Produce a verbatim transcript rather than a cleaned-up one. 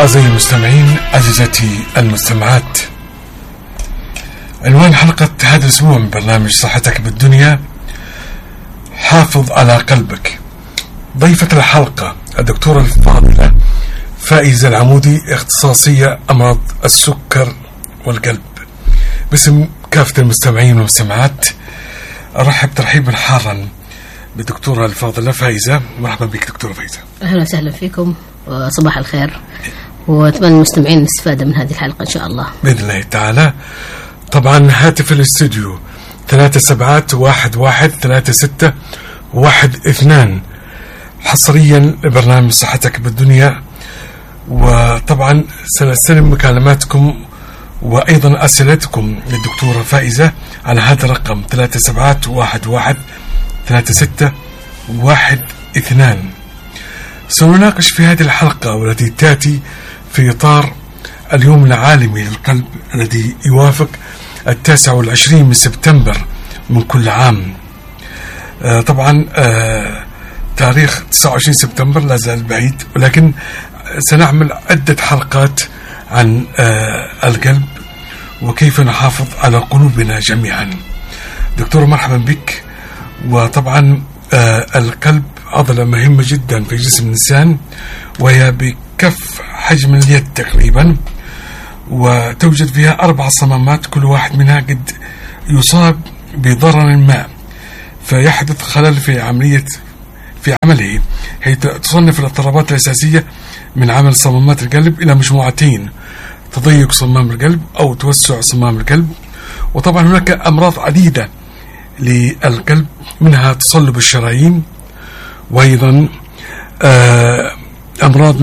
أعزائي المستمعين، عزيزتي المستمعات، عنوان حلقة هذا الأسبوع من برنامج صحتك بالدنيا: حافظ على قلبك. ضيفة الحلقة الدكتورة الفاضلة فائزة العمودي، اختصاصية أمراض السكر والقلب. باسم كافة المستمعين والمستمعات أرحب ترحيبا حارا بالدكتورة الفاضلة فائزة. مرحبا بك دكتورة فائزة. أهلا وسهلا فيكم وصباح الخير، وأتمنى المستمعين الاستفادة من هذه الحلقة إن شاء الله بإذن الله تعالى. طبعا هاتف الاستوديو ثلاثة سبعات واحد واحد ثلاثة ستة واحد اثنان حصريا لبرنامج صحتك بالدنيا. وطبعا سنستلم مكالماتكم وأيضا أسئلتكم للدكتورة فائزة على هذا الرقم ثلاثة سبعات واحد واحد ثلاثة ستة واحد اثنان. سنناقش في هذه الحلقة والتي تأتي في إطار اليوم العالمي للقلب الذي يوافق التاسع والعشرين من سبتمبر من كل عام. آه طبعا آه تاريخ تسعة وعشرين سبتمبر لا زال بعيد، ولكن سنعمل عدة حلقات عن آه القلب وكيف نحافظ على قلوبنا جميعا. دكتور مرحبا بك. وطبعا آه القلب عضلة مهمة جدا في جسم الإنسان، وهي بكف حجم اليد تقريبا، وتوجد فيها أربع صمامات، كل واحد منها قد يصاب بضرر ما فيحدث خلل في عملية في عمله، حيث تصنف الاضطرابات الأساسية من عمل صمامات القلب إلى مجموعتين: تضيق صمام القلب أو توسع صمام القلب. وطبعا هناك أمراض عديدة للقلب، منها تصلب الشرايين، وأيضا أمراض